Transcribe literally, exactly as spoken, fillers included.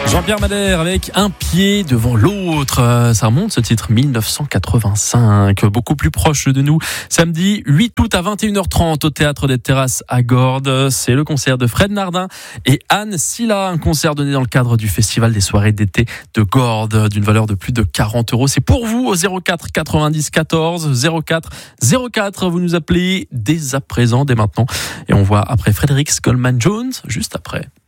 Jean-Pierre Madère avec Un pied devant l'autre. Ça remonte ce titre, dix-neuf cent quatre-vingt-cinq. Beaucoup plus proche de nous. Samedi huit août à vingt et une heures trente au Théâtre des Terrasses à Gordes. C'est le concert de Fred Nardin et Anne Silla. Un concert donné dans le cadre du Festival des soirées d'été de Gordes d'une valeur de plus de quarante euros. C'est pour vous au zéro quatre quatre-vingt-dix quatorze zéro quatre zéro quatre. Vous nous appelez dès à présent, dès maintenant. Et on voit après Frédéric Coleman Jones juste après.